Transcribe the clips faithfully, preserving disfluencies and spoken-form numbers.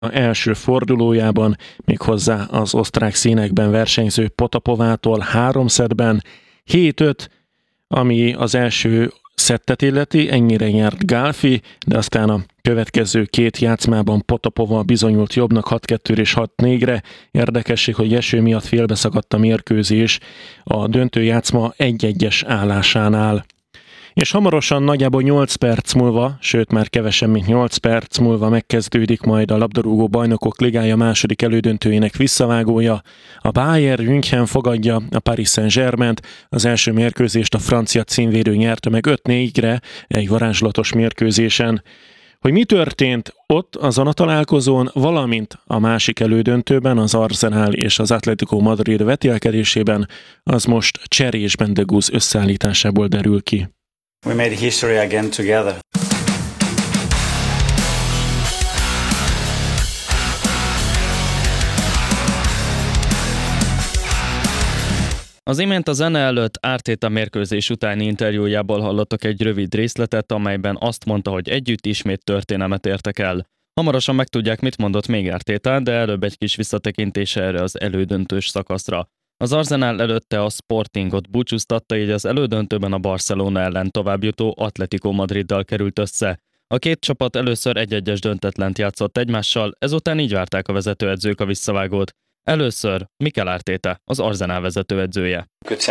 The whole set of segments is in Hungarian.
első fordulójában, méghozzá az osztrák színekben versenyző Potapovától három szettben, hét öt, ami az első szettet illeti, ennyire nyert Gálfi, de aztán a következő két játszmában Potapova bizonyult jobbnak hat kettő és hat négyre. Érdekesség, hogy eső miatt félbeszakadt a mérkőzés a döntő játszma egy egyes állásánál. És hamarosan, nagyjából nyolc perc múlva, sőt már kevesebb, mint nyolc perc múlva megkezdődik majd a labdarúgó bajnokok ligája második elődöntőjének visszavágója. A Bayern München fogadja a Paris Saint-Germaint, az első mérkőzést a francia címvédő nyerte meg öt négyre egy varázslatos mérkőzésen. Hogy mi történt ott azon a találkozón, valamint a másik elődöntőben, az Arsenal és az Atletico Madrid vetélkedésében, az most Cserés Bendegúz összeállításából derül ki. We made history again together. Az imént a zene előtt Arteta mérkőzés utáni interjújából hallottak egy rövid részletet, amelyben azt mondta, hogy együtt ismét történelmet értek el. Hamarosan megtudják, mit mondott még Arteta, de előbb egy kis visszatekintése erre az elődöntős szakaszra. Az Arsenal előtte a Sportingot búcsúztatta, így az elődöntőben a Barcelona ellen továbbjutó Atletico Madriddal került össze. A két csapat először egy-egyes döntetlent játszott egymással, ezután így várták a vezetőedzők a visszavágót. Először Mikel Arteta, az Arsenal vezetőedzője.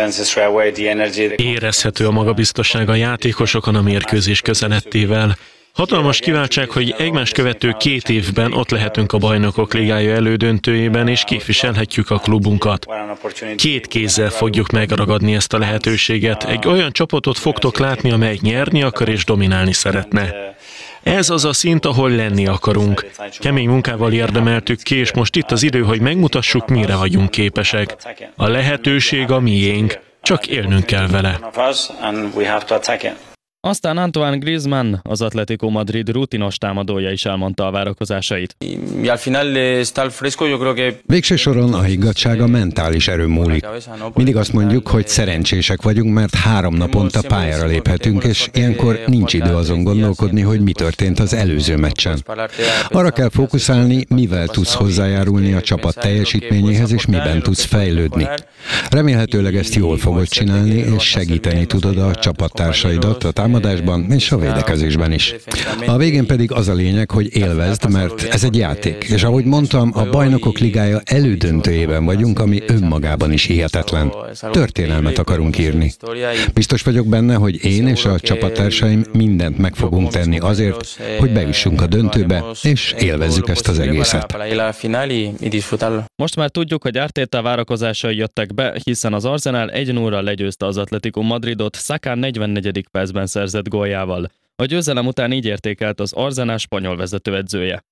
Érezhető a magabiztosság a játékosokon a mérkőzés közelettével. Hatalmas kiváltság, hogy egymást követő két évben ott lehetünk a Bajnokok Ligája elődöntőjében, és képviselhetjük a klubunkat. Két kézzel fogjuk megragadni ezt a lehetőséget. Egy olyan csapatot fogtok látni, amely nyerni akar és dominálni szeretne. Ez az a szint, ahol lenni akarunk. Kemény munkával érdemeltük ki, és most itt az idő, hogy megmutassuk, mire vagyunk képesek. A lehetőség a miénk, csak élnünk kell vele. Aztán Antoine Griezmann, az Atletico Madrid rutinos támadója is elmondta a várakozásait. Végső soron a higgadtság a mentális erő múlik. Mindig azt mondjuk, hogy szerencsések vagyunk, mert három naponta pályára léphetünk, és ilyenkor nincs idő azon gondolkodni, hogy mi történt az előző meccsen. Arra kell fókuszálni, mivel tudsz hozzájárulni a csapat teljesítményéhez, és miben tudsz fejlődni. Remélhetőleg ezt jól fogod csinálni, és segíteni tudod a csapattársaidat a támadásban és a védekezésben is. A végén pedig az a lényeg, hogy élvezd, mert ez egy játék. És ahogy mondtam, a Bajnokok Ligája elődöntőjében vagyunk, ami önmagában is hihetetlen. Történelmet akarunk írni. Biztos vagyok benne, hogy én és a csapattársaim mindent meg fogunk tenni azért, hogy bejussunk a döntőbe, és élvezzük ezt az egészet. Most már tudjuk, hogy Arteta várakozásai jöttek be, hiszen az Arsenal egy nullra legyőzte az Atletico Madridot Saka negyvennegyedik percben szerzett góljával. A győzelem után így értékelt az Arsenal spanyol vezetőedzője.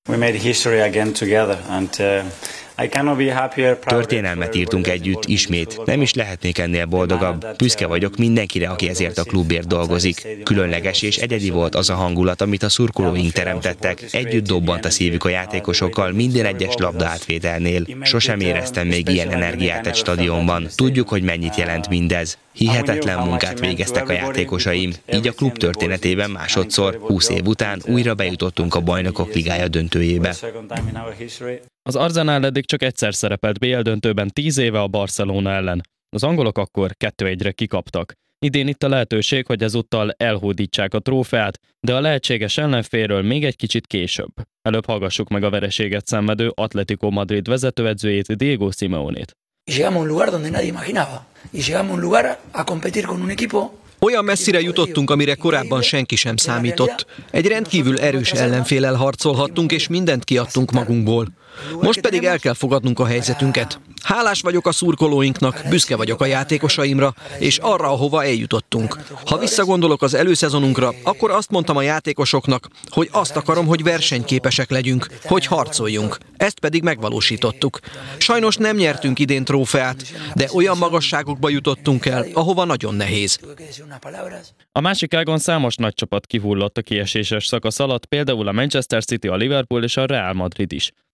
Történelmet írtunk együtt, ismét. Nem is lehetnék ennél boldogabb. Büszke vagyok mindenkire, aki ezért a klubért dolgozik. Különleges és egyedi volt az a hangulat, amit a szurkolóink teremtettek. Együtt dobbant a szívük a játékosokkal minden egyes labda átvételnél. Sosem éreztem még ilyen energiát egy stadionban. Tudjuk, hogy mennyit jelent mindez. Hihetetlen munkát végeztek a játékosaim, így a klub történetében másodszor, húsz év után újra bejutottunk a Bajnokok Ligája döntőjébe. Az Arsenal eddig csak egyszer szerepelt bé el döntőben tíz éve a Barcelona ellen. Az angolok akkor kettő egyre kikaptak. Idén itt a lehetőség, hogy ezúttal elhódítsák a trófeát, de a lehetséges ellenfélről még egy kicsit később. Előbb hallgassuk meg a vereséget szenvedő Atletico Madrid vezetőedzőjét, Diego Simeonét. Llegamos a un lugar donde nadie imaginaba. Y llegamos a un lugar a competir con un equipo. Olyan messzire jutottunk, amire korábban senki sem számított. Egy rendkívül erős ellenféllel harcolhattunk, és mindent kiadtunk magunkból. Most pedig el kell fogadnunk a helyzetünket. Hálás vagyok a szurkolóinknak, büszke vagyok a játékosaimra, és arra, ahova eljutottunk. Ha visszagondolok az előszezonunkra, akkor azt mondtam a játékosoknak, hogy azt akarom, hogy versenyképesek legyünk, hogy harcoljunk. Ezt pedig megvalósítottuk. Sajnos nem nyertünk idén trófeát, de olyan magasságokba jutottunk el, ahova nagyon nehéz. A másik ágon számos nagy csapat kihullott a kieséses szakasz alatt, például a Manchester City, a Liverpool és a Real Madrid is.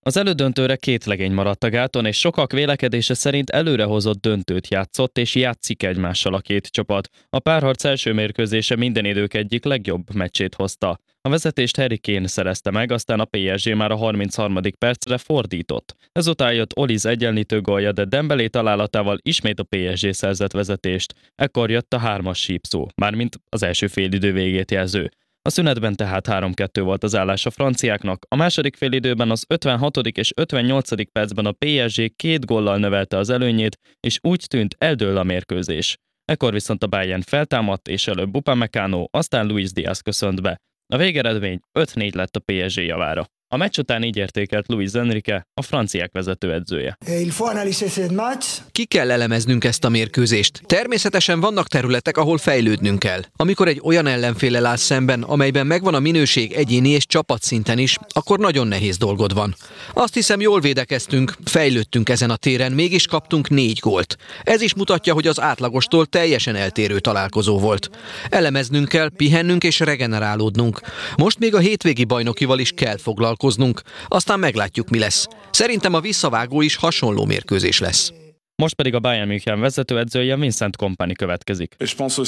Az elődöntőre két legény maradt a gáton, és sokak vélekedése szerint előrehozott döntőt játszott, és játszik egymással a két csapat. A párharc első mérkőzése minden idők egyik legjobb meccsét hozta. A vezetést Harry Kane szerezte meg, aztán a pé es gé már a harmincharmadik percre fordított. Ezután jött Oliz egyenlítő gólja, de Dembélé találatával ismét a pé es gé szerzett vezetést. Ekkor jött a hármas sípszó, mármint az első félidő végét jelző. A szünetben tehát három kettő volt az állás a franciáknak, a második félidőben az ötvenhatodik és ötvennyolcadik percben a pé es gé két góllal növelte az előnyét, és úgy tűnt, eldől a mérkőzés. Ekkor viszont a Bayern feltámadt, és előbb Upamecano, aztán Luis Diaz köszönt be. A végeredmény öt négy lett a pé es gé javára. A meccs után így értékelt Luis Enrique, a franciák vezetőedzője. Ki kell elemeznünk ezt a mérkőzést. Természetesen vannak területek, ahol fejlődnünk kell. Amikor egy olyan ellenféllel áll szemben, amelyben megvan a minőség egyéni és csapatszinten is, akkor nagyon nehéz dolgod van. Azt hiszem, jól védekeztünk, fejlődtünk ezen a téren, mégis kaptunk négy gólt. Ez is mutatja, hogy az átlagostól teljesen eltérő találkozó volt. Elemeznünk kell, pihennünk és regenerálódnunk. Most még a hétvégi bajnokival is kell foglalkoznunk. Aztán meglátjuk, mi lesz. Szerintem a visszavágó is hasonló mérkőzés lesz. Most pedig a Bayern München vezetőedzője Vincent Kompany következik.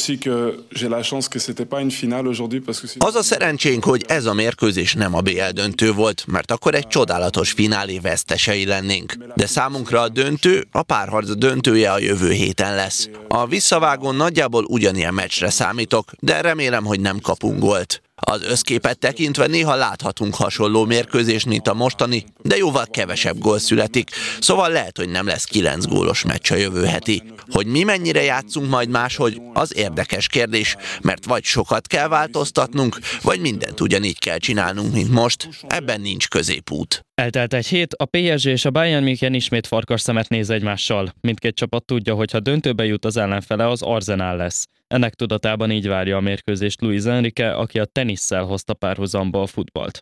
Az a szerencsénk, hogy ez a mérkőzés nem a bé el döntő volt, mert akkor egy csodálatos finálé vesztesei lennénk. De számunkra a döntő, a párharc döntője a jövő héten lesz. A visszavágón nagyjából ugyanilyen meccsre számítok, de remélem, hogy nem kapunk gólt. Az összképet tekintve néha láthatunk hasonló mérkőzést, mint a mostani, de jóval kevesebb gól születik, szóval lehet, hogy nem lesz kilenc gólos meccs a jövő heti. Hogy mi mennyire játszunk majd máshogy, az érdekes kérdés, mert vagy sokat kell változtatnunk, vagy mindent ugyanígy kell csinálnunk, mint most, ebben nincs középút. Eltelt egy hét, a pé es gé és a Bayern München ismét farkasszemet néz egymással. Mindkét csapat tudja, hogy ha döntőbe jut, az ellenfele, az Arsenal lesz. Ennek tudatában így várja a mérkőzést Luis Enrique, aki a tenisszel hozta párhuzamba a futballt.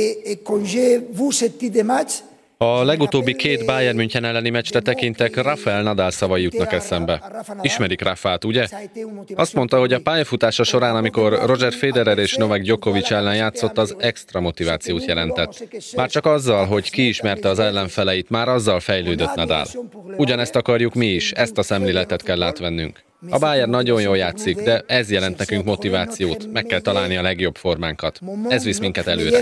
A legutóbbi két Bayern München elleni meccsre tekintek, Rafael Nadal szavai jutnak eszembe. Ismerik Rafát, ugye? Azt mondta, hogy a pályafutása során, amikor Roger Federer és Novak Djokovic ellen játszott, az extra motivációt jelentett. Már csak azzal, hogy kiismerte az ellenfeleit, már azzal fejlődött Nadal. Ugyanezt akarjuk mi is, ezt a szemléletet kell átvennünk. A Bayern nagyon jól játszik, de ez jelent nekünk motivációt, meg kell találni a legjobb formánkat. Ez visz minket előre.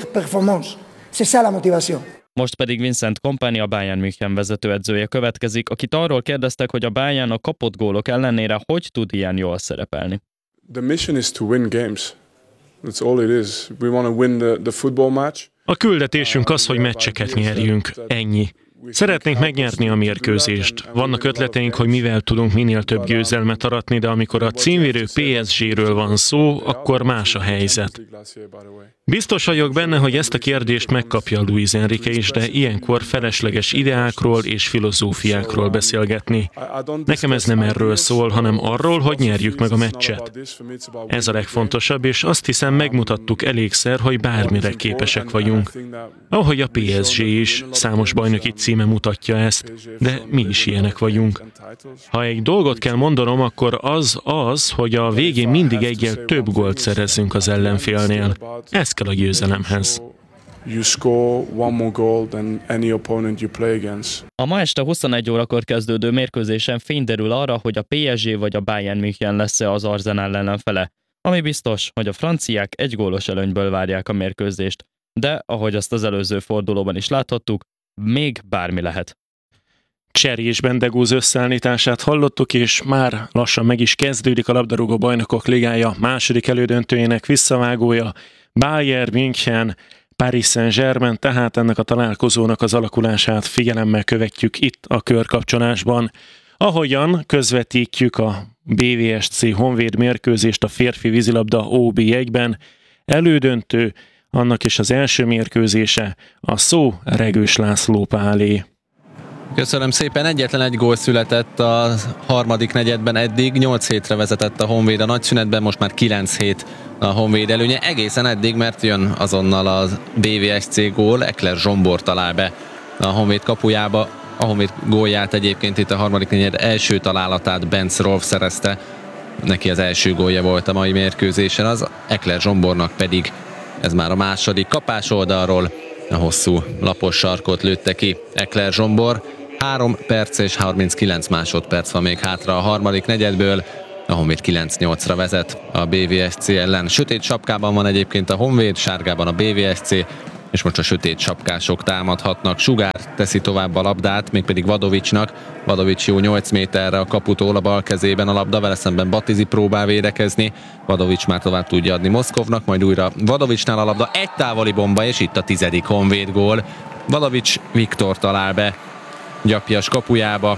Most pedig Vincent Kompany, a Bayern München vezetőedzője következik, akit arról kérdeztek, hogy a Bayern a kapott gólok ellenére hogy tud ilyen jól szerepelni. A küldetésünk az, hogy meccseket nyerjünk. Ennyi. Szeretnénk megnyerni a mérkőzést. Vannak ötleteink, hogy mivel tudunk minél több győzelmet aratni, de amikor a címvédő pé es gé-ről van szó, akkor más a helyzet. Biztos vagyok benne, hogy ezt a kérdést megkapja Luis Enrique is, de ilyenkor felesleges ideákról és filozófiákról beszélgetni. Nekem ez nem erről szól, hanem arról, hogy nyerjük meg a meccset. Ez a legfontosabb, és azt hiszem megmutattuk elégszer, hogy bármire képesek vagyunk. Ahogy a pé es gé is, számos bajnoki címe mutatja ezt, de mi is ilyenek vagyunk. Ha egy dolgot kell mondanom, akkor az az, hogy a végén mindig egyel több gólt szerezzünk az ellenfélnél. Ez kell a győzelemhez. A ma este huszonegy órakor kezdődő mérkőzésen fény derül arra, hogy a pé es gé vagy a Bayern München lesz-e az Arsenal ellenfele. Ami biztos, hogy a franciák egy gólos előnyből várják a mérkőzést, de ahogy azt az előző fordulóban is láthattuk, még bármi lehet. Cserésben Degúz összeállítását hallottuk, és már lassan meg is kezdődik a labdarúgó bajnokok ligája második elődöntőjének visszavágója. Bayern München, Paris Saint-Germain, tehát ennek a találkozónak az alakulását figyelemmel követjük itt a körkapcsolásban. Ahogyan közvetítjük a bé vé es cé Honvéd mérkőzést a férfi vízilabda ó bé egyben, elődöntő, annak is az első mérkőzése, a szó Regős László Pálé. Köszönöm szépen, egyetlen egy gól született a harmadik negyedben eddig, nyolc hétre vezetett a Honvéd a nagyszünetben, most már kilenc hét a Honvéd előnye, egészen eddig, mert jön azonnal a bé vé es cé gól, Ekler Zsombor talál be a Honvéd kapujába, a Honvéd gólját egyébként itt a harmadik negyed első találatát Benz Rolf szerezte, neki az első gólja volt a mai mérkőzésen, az Ekler Zsombornak pedig ez már a második kapás oldalról. A hosszú lapos sarkot lőtte ki Ekler Zsombor. három perc és harminckilenc másodperc van még hátra a harmadik negyedből. A Honvéd kilenc nyolcra vezet a bé vé es cé ellen. Sötét sapkában van egyébként a Honvéd, sárgában a bé vé es cé, és most a sötét sapkások támadhatnak. Sugár teszi tovább a labdát, mégpedig Vadovicsnak. Vadovics jó nyolc méterre a kaputól, a bal kezében a labda, vele szemben Batizi próbál védekezni. Vadovics már tovább tudja adni Moszkovnak, majd újra Vadovicsnál a labda, egy távoli bomba, és itt a tizedik Honvéd gól. Vadovics Viktor talál be Gyapjas kapujába.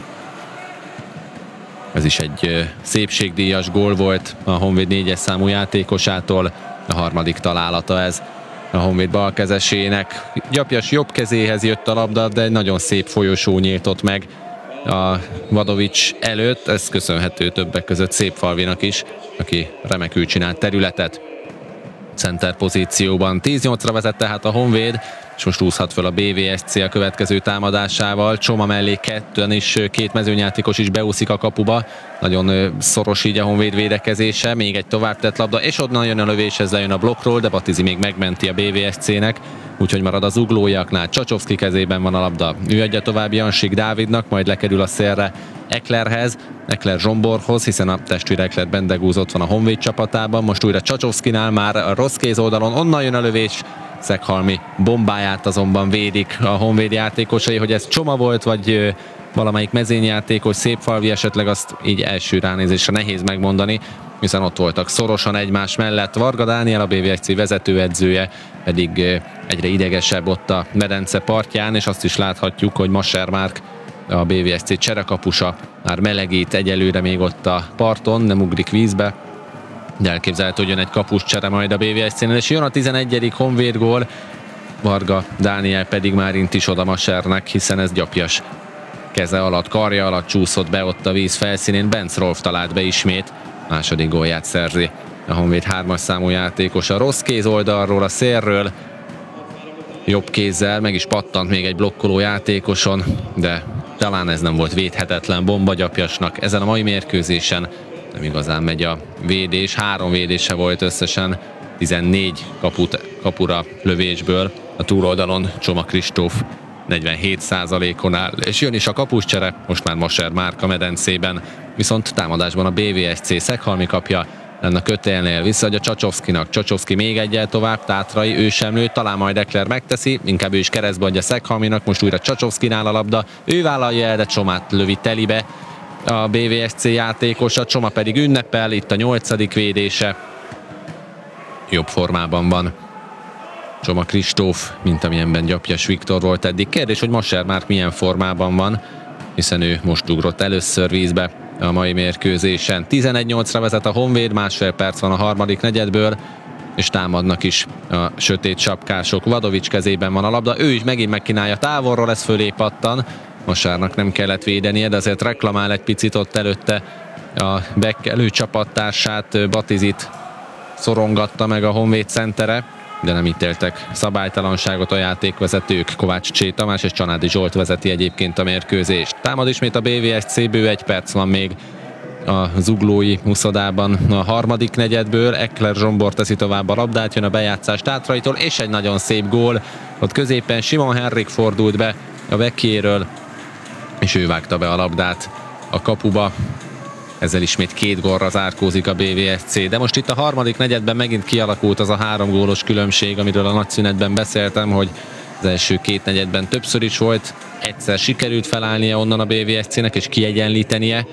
Ez is egy szépségdíjas gól volt a Honvéd négyes számú játékosától. A harmadik találata ez a Honvéd balkezesének. Gyapjas jobb kezéhez jött a labda, de egy nagyon szép folyosó nyíltott meg a Vadovics előtt. Ez köszönhető többek között Szépfalvinak is, aki remekül csinált területet. Center pozícióban tíz nyolcra vezet tehát a Honvéd, és most úszhat föl a bé vé es cé a következő támadásával. Csoma mellé kettőn is, két mezőnyjátékos is beúszik a kapuba. Nagyon szoros így a Honvéd védekezése, még egy tovább tett labda, és onnan jön a lövés, ez lejön a blokkról, de Batizi még megmenti a bé vé es cének, úgyhogy marad az uglóiaknál. Csacsovszki kezében van a labda, ő adja tovább Jansik Dávidnak, majd lekerül a szélre Eklerhez, Ekler Zsomborhoz, hiszen a testvére Ekler Bendegúz ott van a Honvéd csapatában, most újra Csacsovszkinál már a rossz kéz oldalon, onnan jön a lövés, Szeghalmi bombáját azonban védik a Honvéd játékosai, hogy ez Csoma volt, vagy valamelyik mezényjátékos, Szépfalvi esetleg, azt így első ránézésre nehéz megmondani, hiszen ott voltak szorosan egymás mellett. Varga Dániel, a bé vé es cé vezetőedzője pedig egyre idegesebb ott a medence partján, és azt is láthatjuk, hogy Masser Márk, a bé vé es cé cserekapusa már melegít egyelőre még ott a parton, nem ugrik vízbe, de elképzelhető, hogy jön egy kapus csere majd a bé vé es cénél, és jön a tizenegyedik Honvéd gól, Varga Dániel pedig már int is oda Massernek, hiszen ez Gyapjas keze alatt, karja alatt csúszott be ott a víz felszínén. Benz Rolf talált be ismét, második gólját szerzi a Honvéd hármas számú játékos a rossz kéz oldalról, a szélről, jobb kézzel meg is pattant még egy blokkoló játékoson, de talán ez nem volt védhetetlen bomba Gyapjasnak ezen a mai mérkőzésen. Nem igazán megy a védés, három védése volt összesen, tizennégy kaput, kapura lövésből. A túloldalon Csoma Kristóf negyvenhét százalékon áll, és jön is a kapuscsere, most már Masser Márk a medencében, viszont támadásban a bé vé es cé. Szeghalmi kapja lenne a kötélnél, visszaadja Csacsovszkinak, Csacsovszki még egyel tovább, Tátrai, ő sem lő, talán majd Ekler megteszi, inkább ő is keresztbe adja Szeghalminak, most újra Csacsovszkinál a labda, ő vállalja el, de Csomát lövi telibe a bé vé es cé játékosa, Csoma pedig ünnepel, itt a nyolcadik védése, jobb formában van Csoma Kristóf, mint amilyenben Gyapjas Viktor volt eddig. Kérdés, hogy Masser Márk milyen formában van, hiszen ő most ugrott először vízbe a mai mérkőzésen. tizenegy nyolcra vezet a Honvéd, másfél perc van a harmadik negyedből, és támadnak is a sötét sapkások. Vadovics kezében van a labda, ő is megint megkínálja távolról, ez fölé pattan. Masárnak nem kellett védenie, de azért reklamál egy picit ott előtte a back előcsapattársát, Batizit szorongatta meg a Honvéd centere, de nem ítéltek szabálytalanságot a játékvezetők. Kovács Csé Tamás és Csanádi Zsolt vezeti egyébként a mérkőzést. Támad ismét a bé vé es cé, bő egy perc van még a zuglói huszadában a harmadik negyedből. Ekler Zsombor teszi tovább a labdát, jön a bejátszás Tátraitól, és egy nagyon szép gól. Ott középen Simon Henrik fordult be a vekkéről, és ő vágta be a labdát a kapuba. Ezzel ismét két gólra zárkózik a bé vé es cé, de most itt a harmadik negyedben megint kialakult az a három gólos különbség, amiről a nagyszünetben beszéltem, hogy az első két negyedben többször is volt, egyszer sikerült felállnia onnan a bé vé es cének és kiegyenlítenie,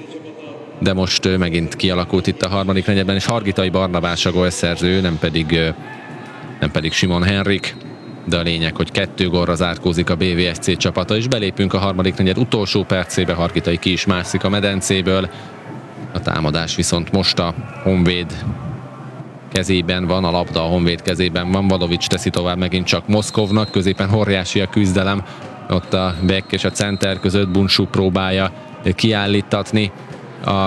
de most megint kialakult itt a harmadik negyedben, és Hargitai Barnabás a gólszerző, nem pedig, nem pedig Simon Henrik, de a lényeg, hogy kettő gólra zárkózik a bé vé es cé csapata, és belépünk a harmadik negyed utolsó percébe. Hargitai ki is mászik a medencéből. A támadás viszont most a Honvéd kezében van, a labda a Honvéd kezében van. Vadovics teszi tovább megint csak Moszkovnak, középen óriási a küzdelem. Ott a back és a center között Buncsú próbálja kiállítatni a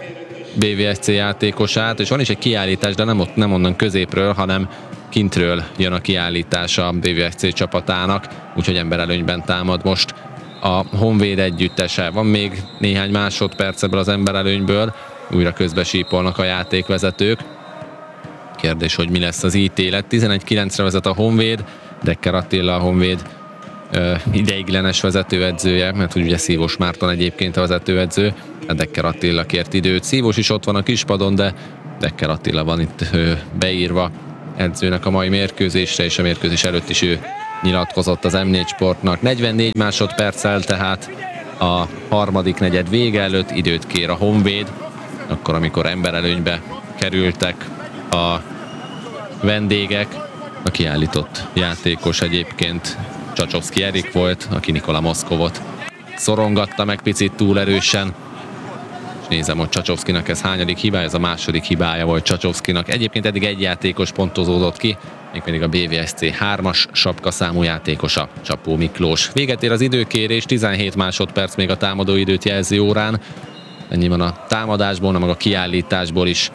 bé vé es cé játékosát, és van is egy kiállítás, de nem, ott, nem onnan középről, hanem kintről jön a kiállítás a bé vé es cé csapatának, úgyhogy emberelőnyben támad most a Honvéd együttese. Van még néhány másodperc ebből az emberelőnyből, újra közbesípolnak a játékvezetők. Kérdés, hogy mi lesz az ítélet. tizenegy kilencre vezet a Honvéd, Dekker Attila, a Honvéd ideiglenes vezetőedzője, mert ugye Szívós Márton egyébként a vezetőedző, a Dekker Attila kért időt. Szívós is ott van a kispadon, de Dekker Attila van itt beírva edzőnek a mai mérkőzésre, és a mérkőzés előtt is ő nyilatkozott az em négy Sportnak. negyvennégy másodperccel tehát a harmadik negyed vége előtt időt kér a Honvéd, akkor amikor emberelőnybe kerültek a vendégek. A kiállított játékos egyébként Csacsovszki Erik volt, aki Nikola Moszkovot szorongatta meg picit túl erősen. És nézem, hogy Csacsovszkinak ez hányadik hibája, ez a második hibája volt Csacsovszkinak. Egyébként eddig egy játékos pontozódott ki, mégpedig a bé vé es cé hármas sapkaszámú játékosa, Csapó Miklós. Véget ér az időkérés, tizenhét másodperc még a támadó időt jelző órán. Ennyi van a támadásból, meg a kiállításból is.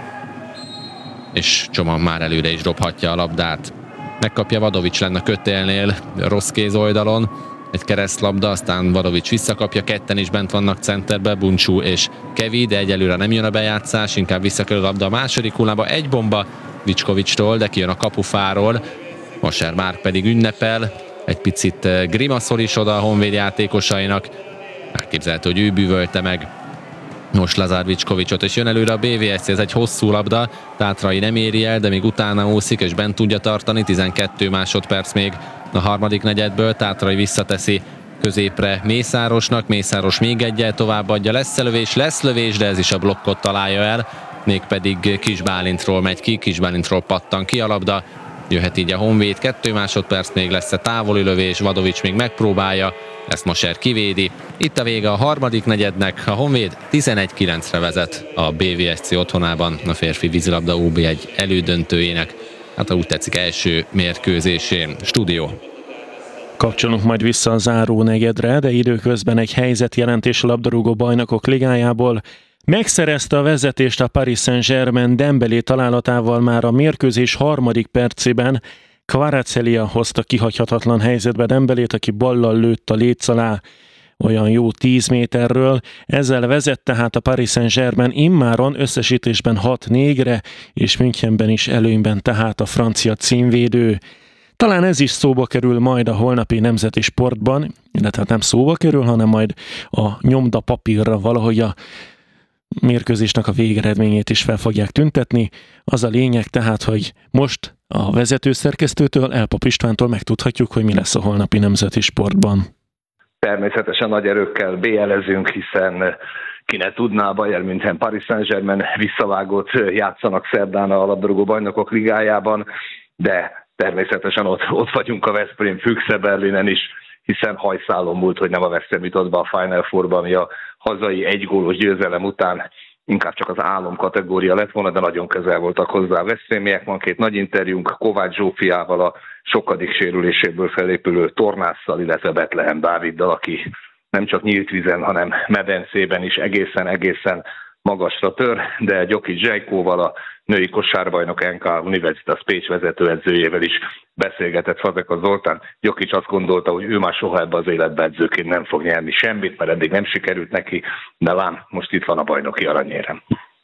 És Csoman már előre is dobhatja a labdát. Megkapja Vadovics lenne a kötélnél, rossz kéz oldalon. Egy keresztlabda, aztán Vadovics visszakapja, ketten is bent vannak centerbe, Buncsú és Kevi, de egyelőre nem jön a bejátszás, inkább visszakerül a labda a második hullába. Egy bomba Vicskovics-tól, de kijön a kapufáról. Moser Márk pedig ünnepel, egy picit grimaszol is oda a Honvéd játékosainak. Elképzelhető, hogy ő bűvölte meg most Lazár Vicskovicsot, és jön előre a bé vé es cé, ez egy hosszú labda, Tátrai nem éri el, de még utána úszik, és bent tudja tartani, tizenkét másodperc még a harmadik negyedből, Tátrai visszateszi középre Mészárosnak, Mészáros még egyel továbbadja, lesz lövés, lesz lövés, de ez is a blokkot találja el, mégpedig Kis Bálintról megy ki, Kis Bálintról pattan ki a labda, jöhet így a Honvéd, kettő másodperc még lesz a távoli lövés, Vadovics még megpróbálja, ezt Moser kivédi. Itt a vége a harmadik negyednek, a Honvéd tizenegy kilencre vezet a bé vé es cé otthonában a férfi vízilabda ó bé egy elődöntőjének, hát ha úgy tetszik, első mérkőzésén. Stúdió. Kapcsolunk majd vissza a záró negyedre, de időközben egy helyzetjelentés a labdarúgó bajnokok ligájából. Megszerezte a vezetést a Paris Saint-Germain Dembélé találatával már a mérkőzés harmadik percében. Kvaratskhelia hozta kihagyhatatlan helyzetbe Dembélét, aki ballal lőtt a léc alá olyan jó tíz méterről. Ezzel vezet tehát a Paris Saint-Germain immáron összesítésben hat négyre, és Münchenben is előnyben tehát a francia címvédő. Talán ez is szóba kerül majd a holnapi Nemzeti Sportban, illetve nem szóba kerül, hanem majd a nyomda papírra valahogy a mérkőzésnek a végeredményét is fel fogják tüntetni. Az a lényeg tehát, hogy most a vezetőszerkesztőtől, Elpap Istvántól megtudhatjuk, hogy mi lesz a holnapi Nemzeti Sportban. Természetesen nagy erőkkel bé el-ezünk, hiszen ki ne tudná, Bayern München, Paris Saint-Germain visszavágót játszanak szerdán a labdarúgó bajnokok ligájában, de természetesen ott, ott vagyunk a Veszprém Füchse Berlinen is, hiszen hajszálon múlt, hogy nem a Veszprém jutott be a Final Fourba, ami a hazai egygólos győzelem után inkább csak az álom kategória lett volna, de nagyon közel voltak hozzá a veszprémiek. Van két nagy interjúnk Kovács Zsófiával, a sokadik sérüléséből felépülő Tornásszal, illetve Betlehem Dáviddal, aki nem csak nyílt vízen, hanem medencében is egészen-egészen magasra tör, de Gyokic Zsejkóval, a női kosárbajnok en ká Universitas Pécs vezetőedzőjével is beszélgetett Fazekas Zoltán. Gyokic azt gondolta, hogy ő már soha ebbe az életbe edzőként nem fog nyerni semmit, mert eddig nem sikerült neki, de lám, most itt van a bajnoki aranyérem.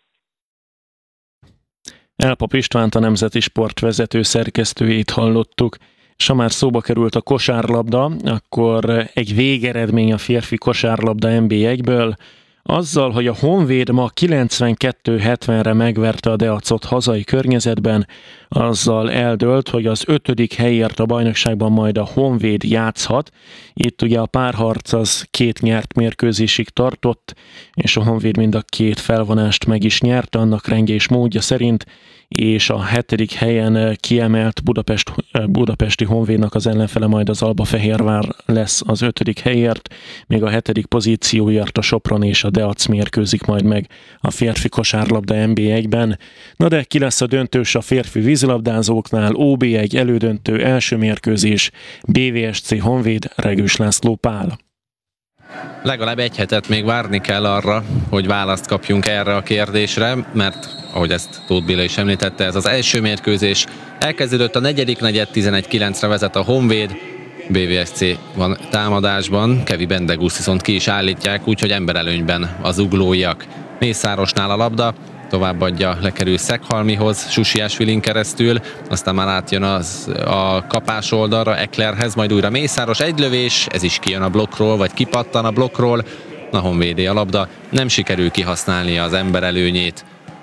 Elpap Istvánt, a Nemzeti Sport vezető szerkesztőjét hallottuk. És ha már szóba került a kosárlabda, akkor egy végeredmény a férfi kosárlabda en bé egyből, azzal, hogy a Honvéd ma kilencvenkettő hetvenre megverte a Deacot hazai környezetben, azzal eldőlt, hogy az ötödik helyért a bajnokságban majd a Honvéd játszhat. Itt ugye a párharc az két nyert mérkőzésig tartott, és a Honvéd mind a két felvonást meg is nyerte annak rendje és módja szerint, és a hetedik helyen kiemelt Budapest, budapesti Honvédnak az ellenfele majd az Albafehérvár lesz az ötödik helyért, még a hetedik pozícióért a Sopron és a Deac mérkőzik majd meg a férfi kosárlabda en bé egyben. Na de ki lesz a döntős a férfi vízilabdázóknál? ó bé egy elődöntő első mérkőzés, bé vé es cé Honvéd, Regős László Pál. Legalább egy hetet még várni kell arra, hogy választ kapjunk erre a kérdésre, mert ahogy ezt Tóth Béla is említette, ez az első mérkőzés. Elkezdődött a negyedik negyed, tizenegy kilencre vezet a Honvéd, bé vé es cé van támadásban, Kevi Bendegúzt viszont ki is állítják, úgyhogy emberelőnyben az uglóiak. Mészárosnál a labda, továbbadja, lekerül Szeghalmihoz, Susiásvilin keresztül, aztán már átjön az, a kapás oldalra Eklerhez, majd újra Mészáros, egy lövés, ez is kijön a blokkról, vagy kipattan a blokkról, a Honvédé a labda, nem sikerül kihasználnia az emberelőnyét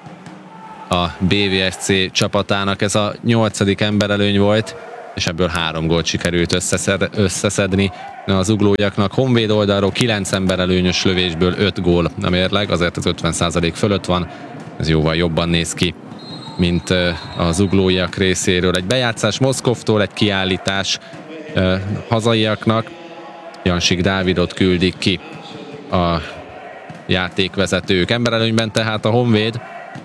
a bé vé es cé csapatának, ez a nyolcadik emberelőny volt, és ebből három gólt sikerült összeszed, összeszedni a zuglóiaknak. Honvéd oldalról kilenc emberelőnyös lövésből öt gól a mérleg, azért az ötven százalék fölött van, ez jóval jobban néz ki, mint a zuglóiak részéről. Egy bejátszás Moszkovtól, egy kiállítás hazaiaknak, Jansik Dávidot küldik ki a játékvezetők. Emberelőnyben tehát a Honvéd,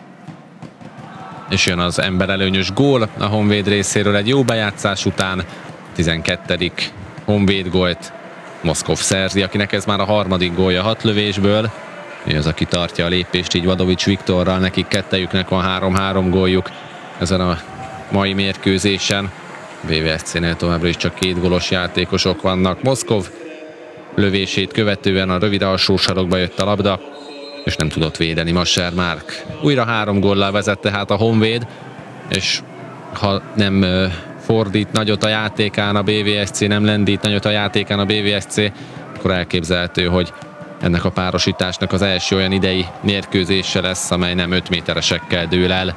és jön az emberelőnyös gól a Honvéd részéről egy jó bejátszás után. tizenkettedik Honvéd gólt Moszkov szerzi, akinek ez már a harmadik gólja hat lövésből. Ő az, aki tartja a lépést így Vadovics Viktorral, nekik kettejüknek van három-három góljuk ezen a mai mérkőzésen. bé vé es cé-nél továbbra is csak két gólos játékosok vannak. Moszkov lövését követően a rövid alsó sarokba jött a labda, és nem tudott védeni Masser Márk. Újra három góllal vezet tehát a Honvéd, és ha nem fordít nagyot a játékán a bé vé es cé, nem lendít nagyot a játékán a bé vé es cé, akkor elképzelhető, hogy ennek a párosításnak az első olyan idei mérkőzése lesz, amely nem öt méteresekkel dől el,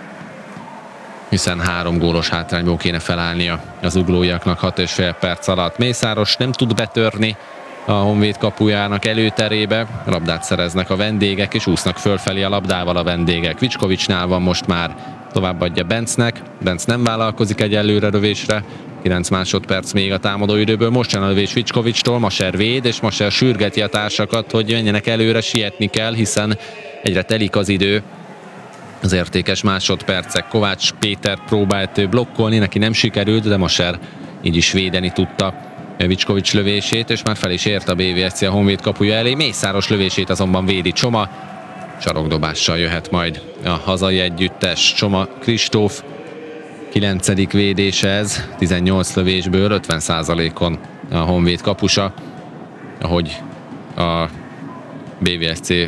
hiszen három gólos hátrányból kéne felállnia az uglóiaknak hat és fél perc alatt. Mészáros nem tud betörni a Honvéd kapujának előterébe, labdát szereznek a vendégek, és úsznak fölfelé a labdával a vendégek. Vicskovicsnál van most már, továbbadja Bencnek, Benc nem vállalkozik egyelőre lövésre, kilenc másodperc még a támadó időből, most jön a lövés Vickovicstól, Masser véd, és Masser sürgeti a társakat, hogy menjenek előre, sietni kell, hiszen egyre telik az idő. Az értékes másodpercek. Kovács Péter próbált blokkolni, neki nem sikerült, de Masser így is védeni tudta Vicskovics lövését, és már fel is ért a bé vé es cé a Honvéd kapuja elé. Mészáros lövését azonban védi Csoma. Sarokdobással jöhet majd a hazai együttes. Csoma Kristóf kilencedik védése ez, tizennyolc lövésből ötven százalékon a Honvéd kapusa, ahogy a bé vé es cé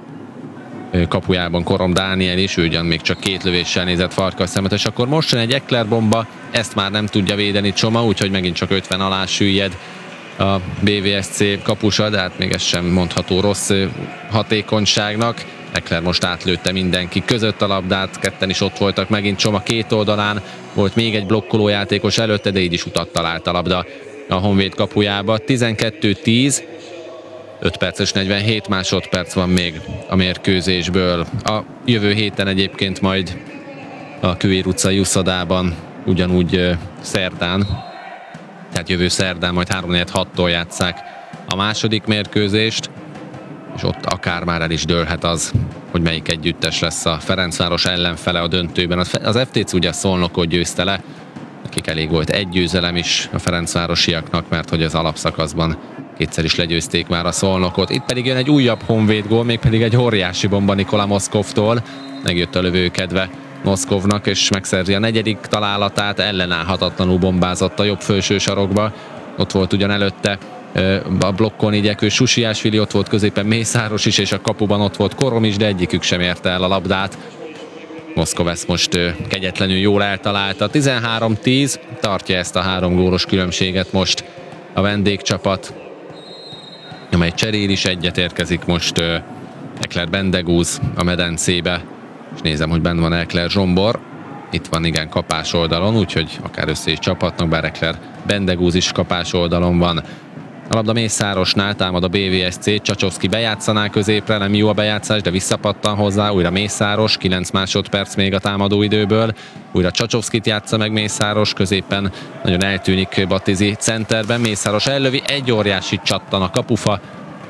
kapujában Korom Dániel is, ő ugyan még csak két lövéssel nézett Farkas szemet, és akkor most jön egy Ekler bomba, ezt már nem tudja védeni Csoma, úgyhogy megint csak ötven alá süllyed a bé vé es cé kapusa, de hát még ez sem mondható rossz hatékonyságnak. Ekler most átlőtte mindenki között a labdát, ketten is ott voltak megint Csoma két oldalán, volt még egy blokkoló játékos előtte, de így is utat talált a labda a Honvéd kapujába. tizenkettő tíz, öt perc és negyvenhét másodperc van még a mérkőzésből. A jövő héten egyébként majd a Kőér utcai uszodában, ugyanúgy szerdán, tehát jövő szerdán majd három negyven hattól játsszák a második mérkőzést, és ott akár már el is dőlhet az, hogy melyik együttes lesz a Ferencváros ellenfele a döntőben. Az ef té cé ugye Szolnokot győzte le, nekik elég volt egy győzelem is a ferencvárosiaknak, mert hogy az alapszakaszban kétszer is legyőzték már a Szolnokot. Itt pedig jön egy újabb Honvéd gól, mégpedig egy óriási bomba Nikola Moszkovtól. Megjött a lövőkedve Moszkovnak, és megszerzi a negyedik találatát, ellenállhatatlanul bombázott a jobb felső sarokba. Ott volt ugyan előtte a blokkon igyekvő Susiásvili, ott volt középen Mészáros is, és a kapuban ott volt Korom is, de egyikük sem érte el a labdát. Moszkov ezt most kegyetlenül jól eltalálta. tizenhárom tíz, tartja ezt a három gólos különbséget most a vendégcsapat, amely cserél is egyet, érkezik most Ekler Bendegúz a medencébe, és nézem, hogy benne van Ekler Zsombor. Itt van igen kapás oldalon, úgyhogy akár össze is csapatnak, bár Ekler Bendegúz is kapás oldalon van. A labda Mészárosnál, támad a bé vé es cé, Csacsovszki bejátszaná középre, nem jó a bejátszás, de visszapattan hozzá, újra Mészáros, kilenc másodperc még a támadó időből, újra Csacsovszkit játsza meg Mészáros, középen nagyon eltűnik Batizi centerben, Mészáros ellövi, egy óriási csattan a kapufa,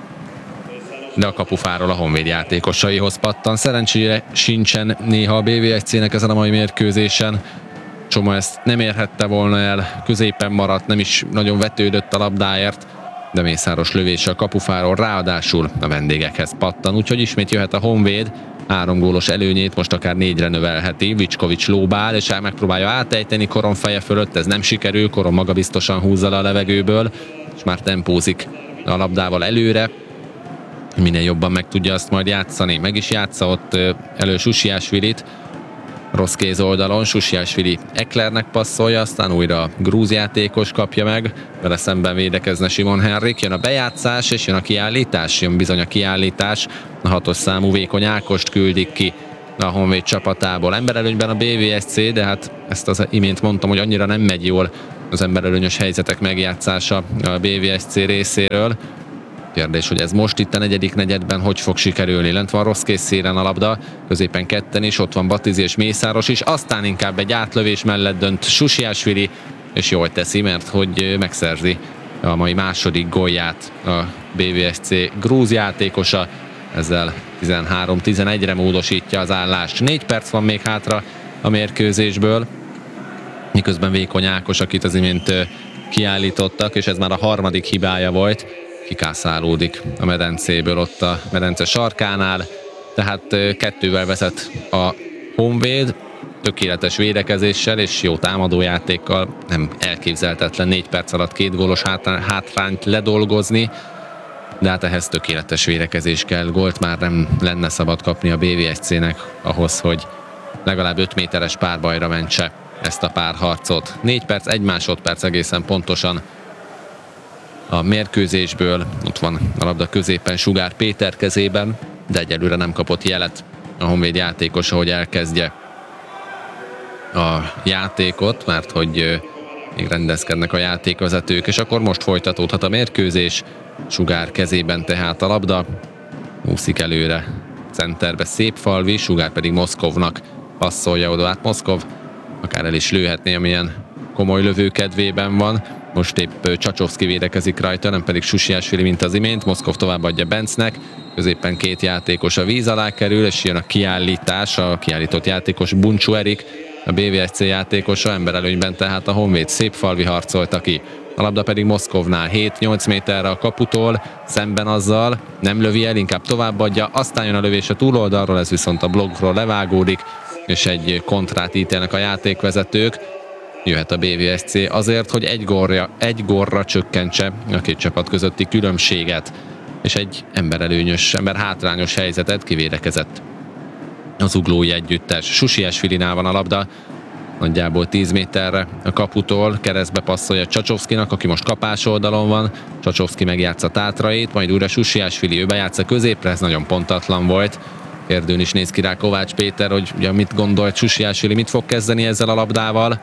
de a kapufáról a Honvéd játékosaihoz pattan. Szerencsére sincsen néha a bé vé es cé-nek ezen a mai mérkőzésen. Csoma ezt nem érhette volna el, középen maradt, nem is nagyon vetődött a labdáért, de Mészáros lövése a kapufáról, ráadásul a vendégekhez pattan, úgyhogy ismét jöhet a Honvéd, három gólos előnyét most akár négyre növelheti. Vicskovics lóbál, és el megpróbálja átejteni Korom feje fölött, ez nem sikerül, Korom magabiztosan húzza le a levegőből, és már tempózik a labdával előre. minél jobban meg tudja azt majd játszani. Meg is játsza ott elő Susiásvilit, rossz kéz oldalon, Susiásvili Eklernek passzolja, aztán újra grúz játékos kapja meg, vele szemben védekezne Simon Henrik, jön a bejátszás, és jön a kiállítás, jön bizony a kiállítás, a hatos számú Vékony Ákost küldik ki a Honvéd csapatából. Emberelőnyben a bé vé es cé, de hát ezt az imént mondtam, hogy annyira nem megy jól az emberelőnyös helyzetek megjátszása a bé vé es cé részéről. Kérdés, hogy ez most itt a negyedik negyedben hogy fog sikerülni. Lent van rossz kész szélen a labda, középen ketten is, ott van Batizi és Mészáros is, aztán inkább egy átlövés mellett dönt Susiásvili, és jól teszi, mert hogy megszerzi a mai második gólját a bé vé es cé grúz játékosa, ezzel tizenhárom tizenegyre módosítja az állást. Négy perc van még hátra a mérkőzésből, miközben Vékony Ákos, akit az imént kiállítottak, és ez már a harmadik hibája volt, kikászálódik a medencéből ott a medence sarkánál, tehát kettővel vezet a Honvéd, tökéletes védekezéssel és jó támadójátékkal, nem elképzelhetetlen négy perc alatt két gólos hátrányt ledolgozni, de hát ehhez tökéletes védekezés kell, gólt már nem lenne szabad kapni a bé vé es cének ahhoz, hogy legalább öt méteres párbajra mentse ezt a párharcot. négy perc, egy másodperc egészen pontosan a mérkőzésből, ott van a labda középen Sugár Péter kezében, de egyelőre nem kapott jelet a Honvéd játékosa, hogy elkezdje a játékot, mert hogy még rendezkednek a játékvezetők, és akkor most folytatódhat a mérkőzés. Sugár kezében tehát a labda, úszik előre centerbe Szépfalvi, Sugár pedig Moszkovnak passzolja oda, hát Moszkov akár el is lőhetné, amilyen komoly lövőkedvében van. Most épp Csacsovszki védekezik rajta, nem pedig Susiásvili, mint az imént. Moszkov továbbadja Bencnek, középen két játékos a víz alá kerül, és jön a kiállítás, a kiállított játékos Buncsú Erik, a bé vé es cé játékosa, emberelőnyben tehát a Honvéd. Szépfalvi harcolta ki, a labda pedig Moszkovnál hét-nyolc méterre a kaputól, szemben azzal, nem lövi el, inkább továbbadja, aztán jön a lövés a túloldalról, ez viszont a blokkról levágódik, és egy kontrát ítélnek a játékvezetők. Jöhet a bé vé es cé azért, hogy egy górra, egy górra csökkentse a két csapat közötti különbséget, és egy emberelőnyös, ember hátrányos helyzetet kivédekezett az uglói együttes. Susiásvilinál van a labda, nagyjából tíz méterre a kaputól, keresztbe passzolja Csacsovszkinak, aki most kapás oldalon van. Csacsovszki megjátsza Tátrait, majd újra Susiásvili, ő bejátsza középre, ez nagyon pontatlan volt. Kérdőn is néz ki rá Kovács Péter, hogy ugye mit gondolt Susiásvili, mit fog kezdeni ezzel a labdával.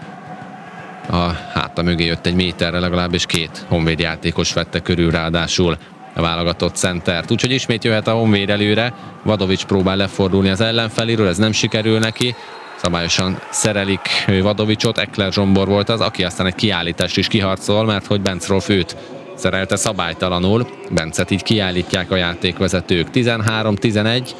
A háta mögé jött egy méterre, legalábbis két Honvéd játékos vette körül ráadásul a válogatott centert. Úgyhogy ismét jöhet a Honvéd előre, Vadovics próbál lefordulni az ellenfeliről, ez nem sikerül neki. Szabályosan szerelik Vadovicsot, Ekler Zsombor volt az, aki aztán egy kiállítást is kiharcol, mert hogy Bencroff őt szerelte szabálytalanul. Bencet így kiállítják a játékvezetők. tizenhárom tizenegy,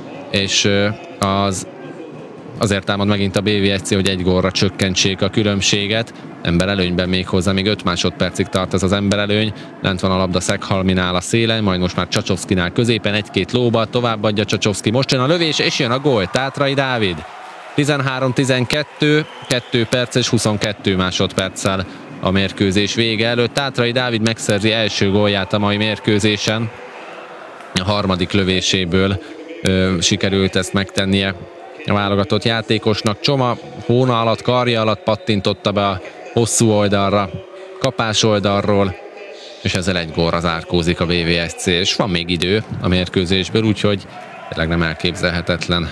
és az azért támad megint a bé vé es cé, hogy egy gólra csökkentsék a különbséget. Emberelőnyben még hozzá, még öt másodpercig tart ez az emberelőny. Lent van a labda Szeghalminál a szélen, majd most már Csacsovszkinál középen, egy-két lóba, továbbadja Csacsovszki. Most jön a lövés, és jön a gól. Tátrai Dávid. tizenhárom tizenkettő, kettő perc és huszonkettő másodperccel a mérkőzés vége előtt. Tátrai Dávid megszerzi első gólját a mai mérkőzésen. A harmadik lövéséből ö, sikerült ezt megtennie a válogatott játékosnak. Csoma hóna alatt, karja alatt pattintotta be a hosszú oldalra, kapás oldalról, és ezzel egy gólra zárkózik a bé vé es cé, és van még idő a mérkőzésből, úgyhogy tényleg nem elképzelhetetlen,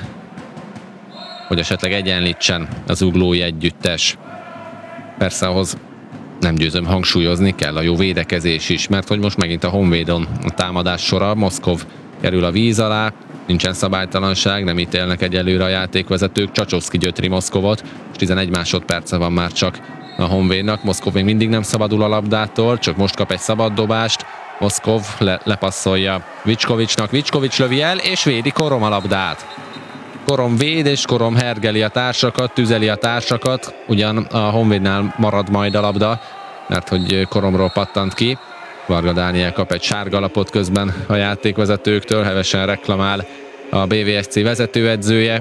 hogy esetleg egyenlítsen az uglói együttes. Persze ahhoz nem győzöm hangsúlyozni, kell a jó védekezés is, mert hogy most megint a Honvédon a támadás sora, Moszkov kerül a víz alá, nincsen szabálytalanság, nem ítélnek egyelőre a játékvezetők, Csacsovszki gyötri Moszkovot, és tizenegy másodperce van már csak a Honvédnak. Moszkov még mindig nem szabadul a labdától, csak most kap egy szabad dobást, Moszkov le- lepasszolja Vicskovicsnak, Vicskovics lövi el, és védi Korom a labdát. Korom véd, és Korom hergeli a társakat, tüzeli a társakat, ugyan a Honvédnál marad majd a labda, mert hogy Koromról pattant ki. Varga Dániel kap egy sárga lapot közben a játékvezetőktől, hevesen reklamál a bé vé es cé vezetőedzője.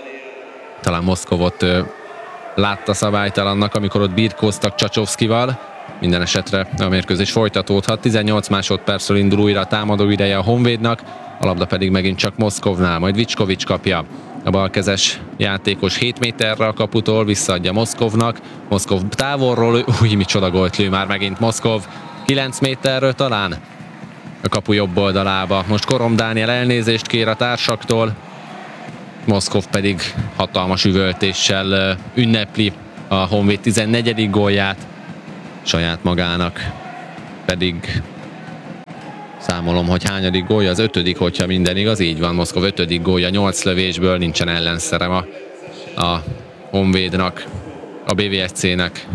Talán Moszkovot ö, látta szabálytalannak, amikor ott birkóztak Csacsovszkival. Minden esetre a mérkőzés folytatódhat. tizennyolc másodpercről indul újra a támadó ideje a Honvédnak. a labda pedig megint csak Moszkovnál, majd Vicskovics kapja. A balkezes játékos hét méterre a kaputól, visszaadja Moszkovnak. Moszkov távolról, új, micsoda gólt lő már megint Moszkov. kilenc méterről talán a kapu jobb oldalába. Most Korom Dániel elnézést kér a társaktól. Moszkov pedig hatalmas üvöltéssel ünnepli a Honvéd tizennegyedik gólját. Saját magának pedig számolom, hogy hányadik gólja, az ötödik, hogyha minden igaz, így van, Moszkov ötödik gólja, nyolc lövésből, nincsen ellenszerem a, a Honvédnak, a bé vé es cé-nek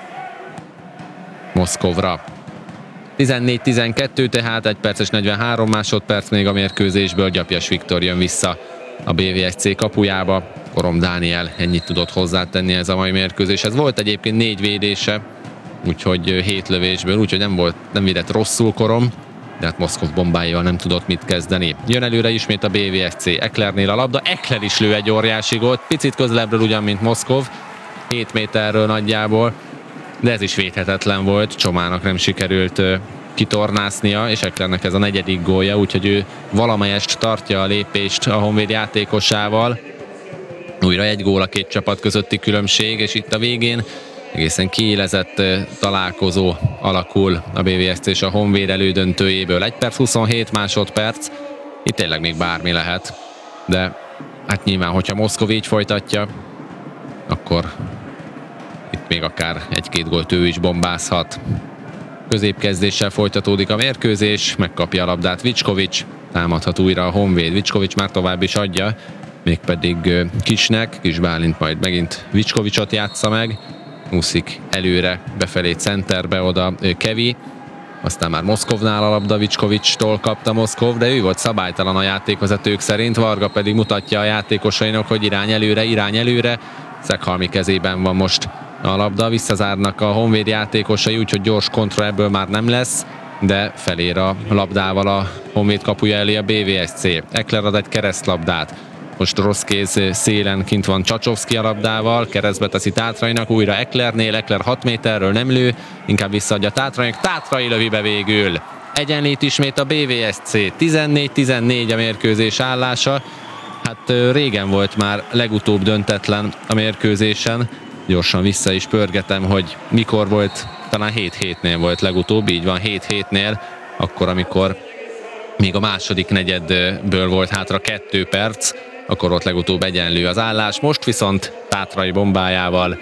Moszkovra. tizennégy tizenkettő, tehát egy perc és negyvenhárom másodperc még a mérkőzésből, Gyapjas Viktor jön vissza a bé vé es cé kapujába. Korom Dániel ennyit tudott hozzátenni ez a mai mérkőzéshez. Volt egyébként négy védése, úgyhogy hét lövésből, úgyhogy nem volt, nem védett rosszul Korom, de hát Moszkov bombáival nem tudott mit kezdeni. Jön előre ismét a bé vé es cé, Eklernél a labda, Ekler is lő egy óriási gólt, picit közelebbről ugyan, mint Moszkov, hét méterről nagyjából, de ez is védhetetlen volt, Csomának nem sikerült kitornásznia, és Eklernek ez a negyedik gólja, úgyhogy ő valamelyest tartja a lépést a Honvéd játékosával. Újra egy gól a két csapat közötti különbség, és itt a végén egészen kiélezett találkozó alakul a bé vé es cé és a Honvéd elődöntőjéből. egy perc huszonhét másodperc, itt tényleg még bármi lehet, de hát nyilván, hogyha Moszkov így folytatja, akkor itt még akár egy-két gólt ő is bombázhat. Középkezdéssel folytatódik a mérkőzés, megkapja a labdát Vicskovics, támadhat újra a Honvéd. Vicskovics már tovább is adja, mégpedig Kisnek, Kis Bálint majd megint Vicskovicsot játsza meg, úszik előre, befelé centerbe oda Kevi, aztán már Moszkovnál a labda, Vicskovics-tól kapta Moszkov, de ő volt szabálytalan a játékvezetők szerint, Varga pedig mutatja a játékosainak, hogy irány előre, irány előre, Szeghalmi kezében van most a labda, visszazárnak a Honvéd játékosai, úgyhogy gyors kontra ebből már nem lesz, de felér a labdával a Honvéd kapuja elé a bé vé es cé. Ekler ad egy keresztlabdát. Most rossz kéz szélen kint van Csacsovszki a labdával, keresztbe teszi Tátrainak, újra Eklernél, Ekler hat méterről nem lő, inkább visszaadja Tátrainak, Tátrai lövi be végül. Egyenlít ismét a bé vé es cé, tizennégy tizennégy a mérkőzés állása. Hát régen volt már legutóbb döntetlen a mérkőzésen, gyorsan vissza is pörgetem, hogy mikor volt, talán hét hétnél volt legutóbb, így van, hét hétnél, akkor, amikor még a második negyedből volt hátra kettő perc, akkor ott legutóbb egyenlő az állás, most viszont Tátrai bombájával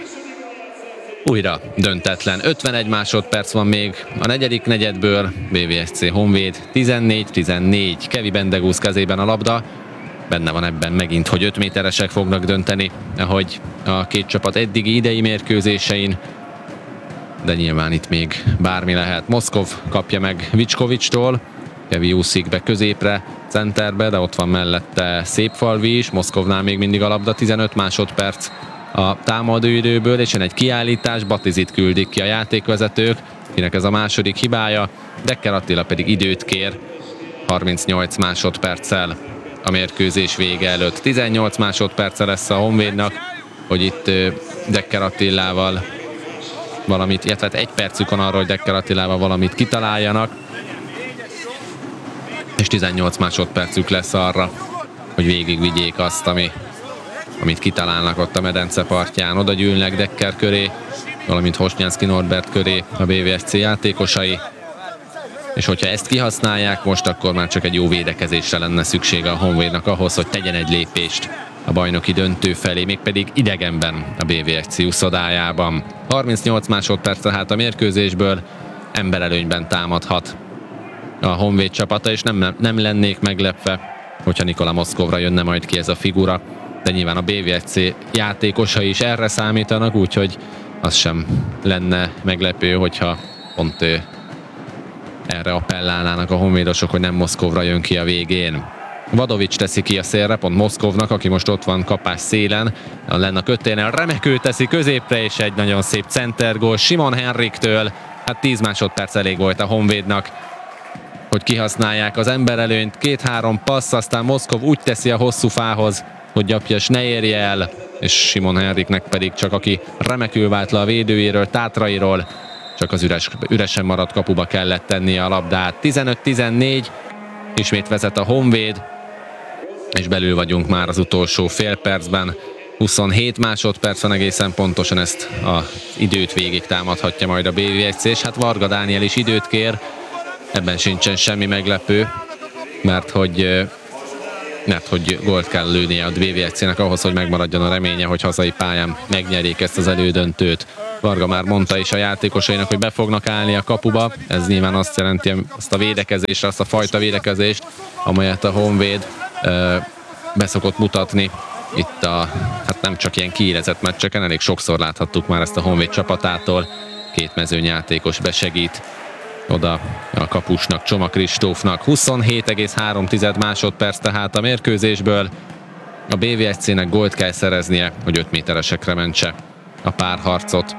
újra döntetlen. ötvenegy másodperc van még a negyedik negyedből, bé vé es cé Honvéd tizennégy tizennégy, Kevi Bendegúz kezében a labda, benne van ebben megint, hogy öt méteresek fognak dönteni, ahogy a két csapat eddigi idei mérkőzésein, de nyilván itt még bármi lehet. Moszkov kapja meg Vicskovics-tól, Kevi úszik be középre, centerbe, de ott van mellette Szépfalvi is, Moszkovnál még mindig a labda, tizenöt másodperc a támadóidőből, és jön egy kiállítás, Batizit küldik ki a játékvezetők, kinek ez a második hibája, Dekker Attila pedig időt kér, harmincnyolc másodperccel a mérkőzés vége előtt. tizennyolc másodperce lesz a Honvédnak, hogy itt Dekker Attilával valamit, illetve egy percük van arra, hogy Dekker Attilával valamit kitaláljanak, és tizennyolc másodpercük lesz arra, hogy végigvigyék azt, ami, amit kitalálnak ott a medence partján. Oda gyűlnek Dekker köré, valamint Hosnyánszki Norbert köré a bé vé es cé játékosai, és hogyha ezt kihasználják most, akkor már csak egy jó védekezésre lenne szüksége a Honvédnak ahhoz, hogy tegyen egy lépést a bajnoki döntő felé, mégpedig idegenben a bé vé es cé uszodájában. harmincnyolc másodperc tehát a mérkőzésből, emberelőnyben támadhat a Honvéd csapata, és nem, nem lennék meglepve, hogyha Nikola Moszkovra jönne majd ki ez a figura, de nyilván a bé vé es cé játékosai is erre számítanak, úgyhogy az sem lenne meglepő, hogyha pont ő erre appellálnának a honvédosok, hogy nem Moszkovra jön ki a végén. Vadovics teszi ki a szélre, pont Moszkovnak, aki most ott van kapás szélen, lenne a köténél, remekül teszi középre, és egy nagyon szép centergól Simon Henriktől. Hát tíz másodperc elég volt a Honvédnak, hogy kihasználják az emberelőnyt. Két-három passz, aztán Moszkov úgy teszi a hosszú fához, hogy Gyapjas ne érje el, és Simon Henriknek pedig csak, aki remekül vált le a védőjéről, Tátrairól, csak az üres, üresen maradt kapuba kellett tennie a labdát. tizenöt tizennégy, Ismét vezet a Honvéd, és belül vagyunk már az utolsó fél percben. huszonhét másodperc van egészen pontosan, ezt az időt végig támadhatja majd a bé vé egy cé, és hát Varga Dániel is időt kér, ebben sincsen semmi meglepő, mert hogy, mert hogy gólt kell lőnie a bé vé egy cének ahhoz, hogy megmaradjon a reménye, hogy hazai pályán megnyerjék ezt az elődöntőt. Varga már mondta is a játékosainak, hogy be fognak állni a kapuba, ez nyilván azt jelenti, azt a védekezést, azt a fajta védekezést, amelyet a Honvéd ö, beszokott mutatni. Itt a, hát nem csak ilyen kiélezett meccseken, elég sokszor láthattuk már ezt a Honvéd csapatától. Két mezőnyjátékos besegít oda a kapusnak, Csoma Kristófnak. huszonhét egész három másodperc tehát a mérkőzésből. A bé vé egy cének gólt kell szereznie, hogy öt méteresekre mentse a párharcot,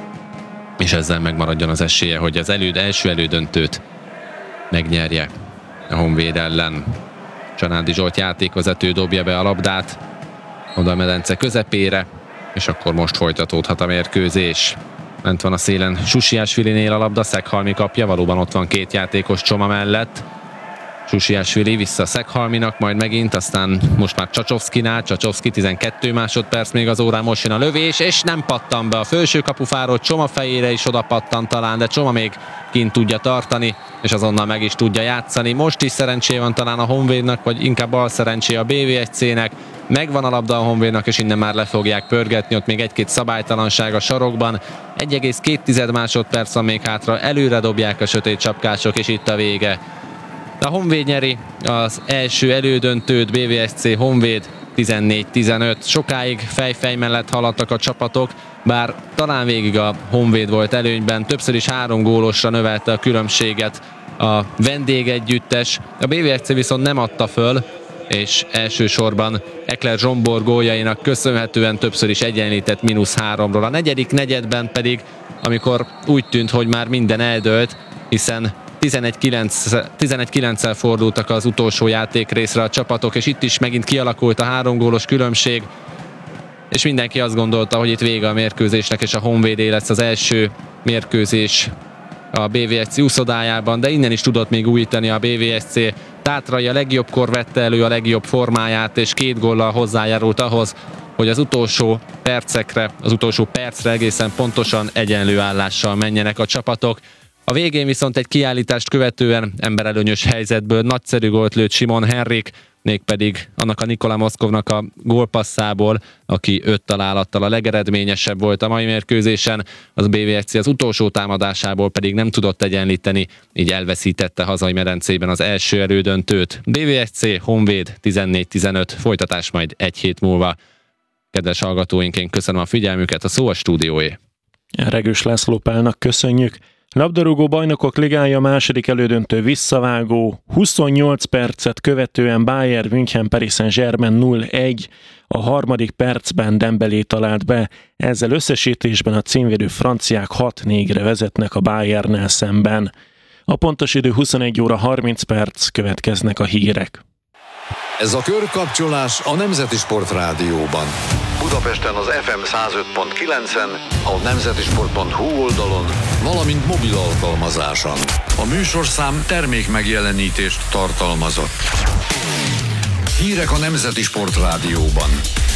és ezzel megmaradjon az esélye, hogy az előd, első elődöntőt megnyerje a Honvéd ellen. Csanádi Zsolt játékvezető dobja be a labdát oda a medence közepére, és akkor most folytatódhat a mérkőzés. Ment van a szélen Susiásvilinél a labda, Szeghalmi kapja, valóban ott van két játékos Csoma mellett. Susiásvili vissza Szeghalminak, majd megint, aztán most már Csacsovszkinál, Csacsovszki tizenkét másodperc még az órán, most jön a lövés, és nem pattan be a felső kapufáról, Csoma fejére is oda pattan talán, de Csoma még kint tudja tartani, és azonnal meg is tudja játszani. Most is szerencsé van talán a Honvédnak, vagy inkább bal szerencsé a bé vé egy cének. Megvan a labda a Honvédnak, és innen már le fogják pörgetni, ott még egy-két szabálytalanság a sarokban. egy egész két másodperc van még hátra, előre dobják a sötét csapkások, és itt a vége. A Honvéd nyeri az első elődöntőt, bé vé egy cé Honvéd tizennégy tizenöt. Sokáig fej-fej mellett haladtak a csapatok, bár talán végig a Honvéd volt előnyben, többször is három gólosra növelte a különbséget a vendégegyüttes. A bé vé egy cé viszont nem adta föl, és elsősorban Ekler Zsombor góljainak köszönhetően többször is egyenlített mínusz háromról. A negyedik negyedben pedig, amikor úgy tűnt, hogy már minden eldőlt, hiszen tizenegy kilenccel fordultak az utolsó játékrészre a csapatok, és itt is megint kialakult a három gólos különbség, és mindenki azt gondolta, hogy itt vége a mérkőzésnek, és a Honvédé lesz az első mérkőzés a bé vé egy cé úszodájában, de innen is tudott még újítani a bé vé egy cé. Tátrai a legjobbkor vette elő a legjobb formáját, és két góllal hozzájárult ahhoz, hogy az utolsó percekre, az utolsó percre egészen pontosan egyenlő állással menjenek a csapatok. A végén viszont egy kiállítást követően emberelőnyös helyzetből nagyszerű gólt lőtt Simon Henrik, mégpedig annak a Nikola Moszkovnak a gólpasszából, aki öt találattal a legeredményesebb volt a mai mérkőzésen, az bé vé egy cé az utolsó támadásából pedig nem tudott egyenlíteni, így elveszítette hazai medencében az első elődöntőt. bé vé egy cé Honvéd tizennégy tizenöt, folytatás majd egy hét múlva. Kedves hallgatóink, én köszönöm a figyelmüket, a szó a stúdióé. Regős László Pálnak köszönjük. Labdarúgó bajnokok ligája második elődöntő visszavágó, huszonnyolc percet követően Bayern München Paris Saint-Germain nulla egy, a harmadik percben Dembélé talált be, ezzel összesítésben a címvédő franciák hat négyre vezetnek a Bayernnel szemben. A pontos idő huszonegy óra harminc perc, következnek a hírek. Ez a körkapcsolás a Nemzeti Sport Rádióban. Budapesten az ef em száz öt pont kilencen, a nemzetisport pont hu oldalon, valamint mobil alkalmazáson. A műsorszám termék megjelenítést tartalmazott. Hírek a Nemzeti Sport Rádióban.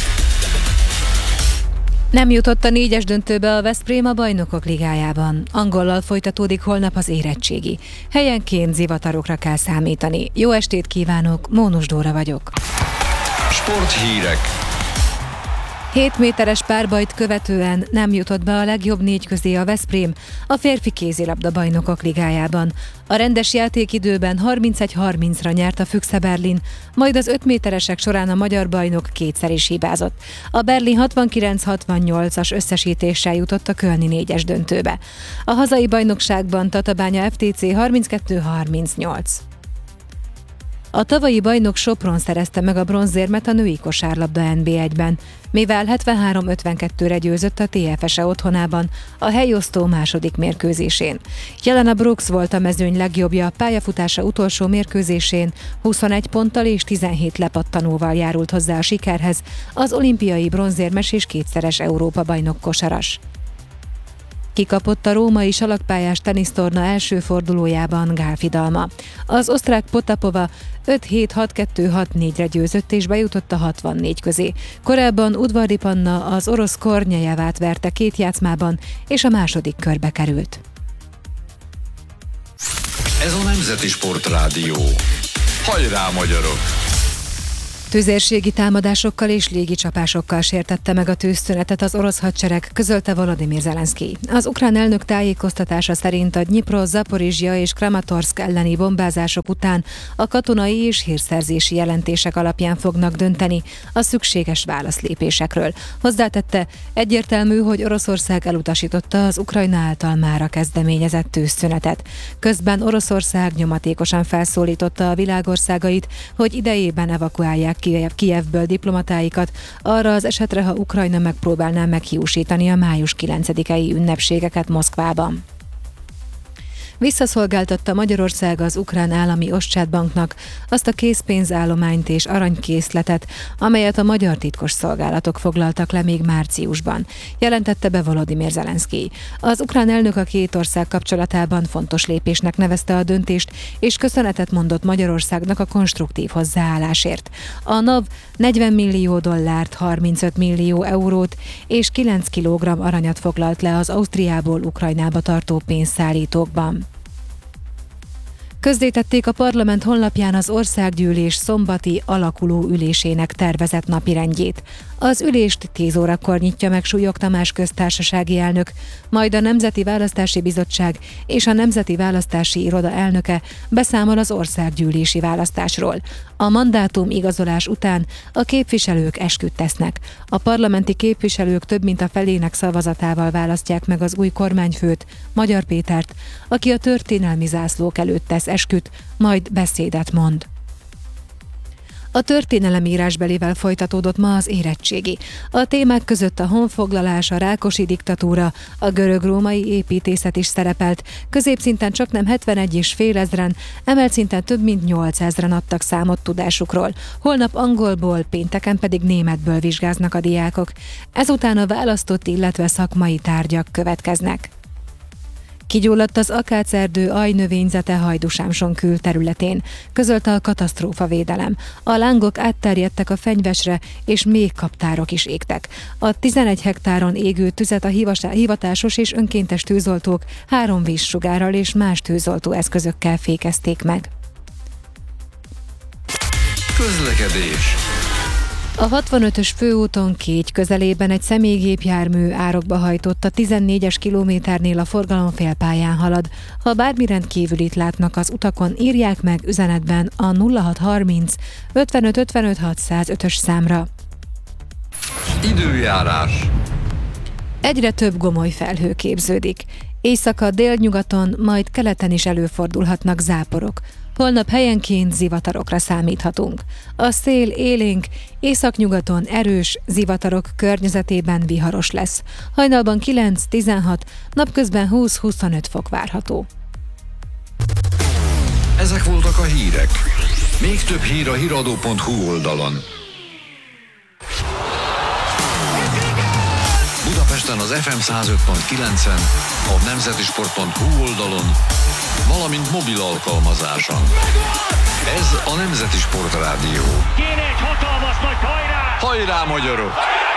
Nem jutott a négyes döntőbe a Veszprém a Bajnokok Ligájában. Angollal folytatódik holnap az érettségi. Helyenként zivatarokra kell számítani. Jó estét kívánok, Mónus Dóra vagyok. Sporthírek. hét méteres párbajt követően nem jutott be a legjobb négy közé a Veszprém a férfi kézilabda Bajnokok Ligájában. A rendes játékidőben harmincegy harmincra nyert a Füchse Berlin, majd az öt méteresek során a magyar bajnok kétszer is hibázott. A Berlin hatvankilenc hatvannyolcas összesítéssel jutott a kölni négyes döntőbe. A hazai bajnokságban Tatabánya ef té cé harminckettő harmincnyolc. A tavalyi bajnok Sopron szerezte meg a bronzérmet a női kosárlabda en bé egyben, mivel hetvenhárom ötvenkettőre győzött a té ef es e otthonában a helyosztó második mérkőzésén. Jelena Brooks volt a mezőny legjobbja, a pályafutása utolsó mérkőzésén huszonegy ponttal és tizenhét lepattanóval járult hozzá a sikerhez az olimpiai bronzérmes és kétszeres Európa-bajnok kosaras. Kikapott a római salakpályás tenisztorna első fordulójában Gál Fidalma. Az osztrák Potapova öt hét hat kettő hat négyre győzött és bejutott a hatvannégy közé. Korábban Udvardi Panna az orosz Kornyejevát verte két játszmában, és a második körbe került. Ez a Nemzeti Sportrádió. Hajrá, magyarok! Tüzérségi támadásokkal és légicsapásokkal sértette meg a tűzszünetet az orosz hadsereg, közölte Volodymyr Zelenszkij. Az ukrán elnök tájékoztatása szerint a Dnyipro, Zaporizsja és Kramatorszk elleni bombázások után a katonai és hírszerzési jelentések alapján fognak dönteni a szükséges válaszlépésekről. Hozzátette, egyértelmű, hogy Oroszország elutasította az Ukrajna által mára kezdeményezett tűzszünetet. Közben Oroszország nyomatékosan felszólította a világországait, hogy idejében evakuálják Kijevből diplomatáikat arra az esetre, ha Ukrajna megpróbálná meghiúsítani a május kilencedikei ünnepségeket Moszkvában. Visszaszolgáltatta Magyarország az ukrán állami Oszcsát-banknak azt a készpénzállományt és aranykészletet, amelyet a magyar titkosszolgálatok foglaltak le még márciusban, jelentette be Volodymyr Zelenszkij. Az ukrán elnök a két ország kapcsolatában fontos lépésnek nevezte a döntést, és köszönetet mondott Magyarországnak a konstruktív hozzáállásért. A NAV negyven millió dollárt, harmincöt millió eurót és kilenc kilogramm aranyat foglalt le az Ausztriából Ukrajnába tartó pénzszállítókban. Közzétették a parlament honlapján az országgyűlés szombati alakuló ülésének tervezett napirendjét. Az ülést tíz órakor nyitja meg Súlyog Tamás köztársasági elnök, majd a Nemzeti Választási Bizottság és a Nemzeti Választási Iroda elnöke beszámol az országgyűlési választásról. A mandátum igazolás után a képviselők esküt tesznek. A parlamenti képviselők több mint a felének szavazatával választják meg az új kormányfőt, Magyar Pétert, aki a történelmi zászlók előtt tesz esküt, majd beszédet mond. A történelem írásbelével folytatódott ma az érettségi. A témák között a honfoglalás, a rákosi diktatúra, a görög-római építészet is szerepelt. Középszinten csaknem hetvenegy és fél ezren, emelt szinten több mint nyolcezren adtak számot tudásukról. Holnap angolból, pénteken pedig németből vizsgáznak a diákok. Ezután a választott, illetve szakmai tárgyak következnek. Kigyulladt az akácerdő ajnövényzete Hajdúsámson külterületén, közölte a katasztrófavédelem. A lángok átterjedtek a fenyvesre, és még kaptárok is égtek. A tizenegy hektáron égő tüzet a hivatásos és önkéntes tűzoltók három vízsugárral és más tűzoltó eszközökkel fékezték meg. Közlekedés. A hatvanötös főúton Kégy közelében egy személygépjármű árokba hajtott, a tizennégyes kilométernél a forgalom félpályán halad. Ha bármi rendkívülit látnak az utakon, írják meg üzenetben a nulla hat harminc ötvenöt ötvenöt hatszázötös számra. Időjárás. Egyre több gomoly felhő képződik. Éjszaka délnyugaton, majd keleten is előfordulhatnak záporok. Holnap helyenként zivatarokra számíthatunk. A szél élénk, északnyugaton erős, zivatarok környezetében viharos lesz. Hajnalban kilenc tizenhat, napközben húsz-huszonöt fok várható. Ezek voltak a hírek. Még több hír a híradó pont hu oldalon. Budapesten az ef em száz öt pont kilencen, a nemzetisport pont hu oldalon, valamint mobil alkalmazáson. Ez a Nemzeti Sportrádió. Kéne egy hatalmas nagy hajrá! Hajrá, magyarok!